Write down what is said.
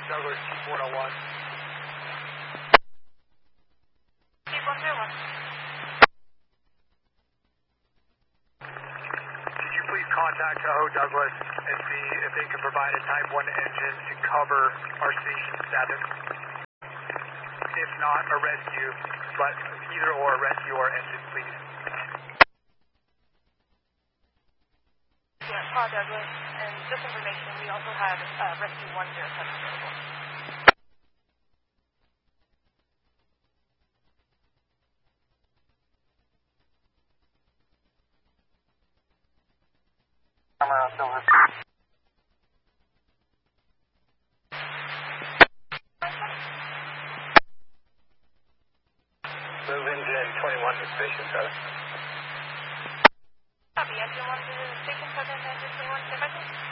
Douglas, Chief 101. Chief 101. Could you please contact Tahoe Douglas and see if they can provide a Type 1 engine to cover our Station 7? If not, a rescue, but either or, a rescue or engine, please. Yeah, Paul Douglas, and just information, we also have Rescue 107 available. Move engine 21 to Station 7. Copy, engine 1 to Station 7, engine 21, stand by, please.